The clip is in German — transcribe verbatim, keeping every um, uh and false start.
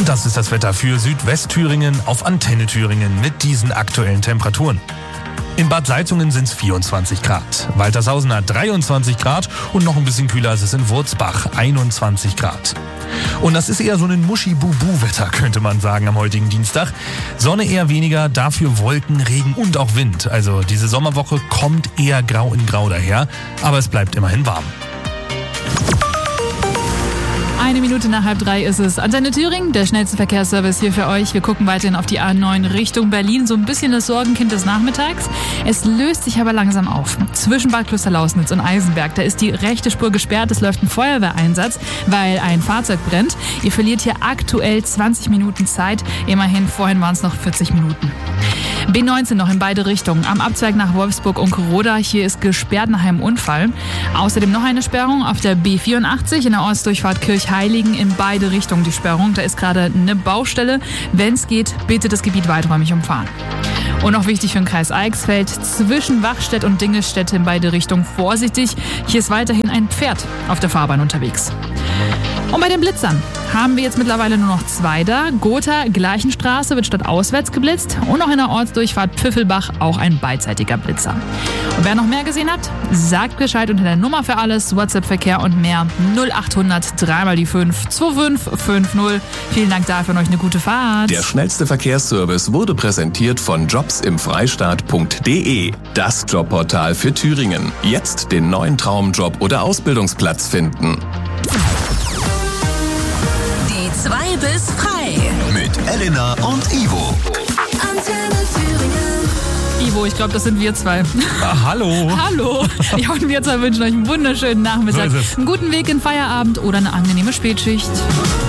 Und das ist das Wetter für Südwestthüringen auf Antenne Thüringen mit diesen aktuellen Temperaturen. In Bad Salzungen sind es vierundzwanzig Grad. Waltershausen hat dreiundzwanzig Grad und noch ein bisschen kühler ist es in Wurzbach, einundzwanzig Grad. Und das ist eher so ein Muschi-Bubu-Wetter, könnte man sagen, am heutigen Dienstag. Sonne eher weniger, dafür Wolken, Regen und auch Wind. Also diese Sommerwoche kommt eher grau in grau daher, aber es bleibt immerhin warm. Eine Minute nach halb drei ist es. Antenne Thüringen, der schnellste Verkehrsservice hier für euch. Wir gucken weiterhin auf die A neun Richtung Berlin. So ein bisschen das Sorgenkind des Nachmittags. Es löst sich aber langsam auf. Zwischen Bad Klosterlausnitz und Eisenberg, da ist die rechte Spur gesperrt. Es läuft ein Feuerwehreinsatz, weil ein Fahrzeug brennt. Ihr verliert hier aktuell zwanzig Minuten Zeit. Immerhin, vorhin waren es noch vierzig Minuten. B neunzehn noch in beide Richtungen. Am Abzweig nach Wolfsburg und Roda. Hier ist gesperrt nach einem Unfall. Außerdem noch eine Sperrung auf der B vierundachtzig in der Ortsdurchfahrt Kirchheiligen in beide Richtungen die Sperrung. Da ist gerade eine Baustelle. Wenn es geht, bitte das Gebiet weiträumig umfahren. Und noch wichtig für den Kreis Eichsfeld, zwischen Wachstedt und Dingelstädt in beide Richtungen vorsichtig. Hier ist weiterhin ein Pferd auf der Fahrbahn unterwegs. Und bei den Blitzern haben wir jetzt mittlerweile nur noch zwei da. Gotha, Gleichenstraße wird statt auswärts geblitzt und noch in der Ortsdurchfahrt Pfiffelbach auch ein beidseitiger Blitzer. Und wer noch mehr gesehen hat, sagt Bescheid unter der Nummer für alles, WhatsApp-Verkehr und mehr null achthundert drei mal die fünf zwei fünf fünf null. Vielen Dank dafür und euch eine gute Fahrt. Der schnellste Verkehrsservice wurde präsentiert von jobs im freistaat punkt de. Das Jobportal für Thüringen. Jetzt den neuen Traumjob oder Ausbildungsplatz finden. Zwei bis frei. Mit Elena und Ivo. Antenne Thüringen. Ivo, ich glaube, das sind wir zwei. Ah, hallo. Hallo. Ja, und wir zwei wünschen euch einen wunderschönen Nachmittag, So ist es. einen guten Weg in Feierabend oder eine angenehme Spätschicht.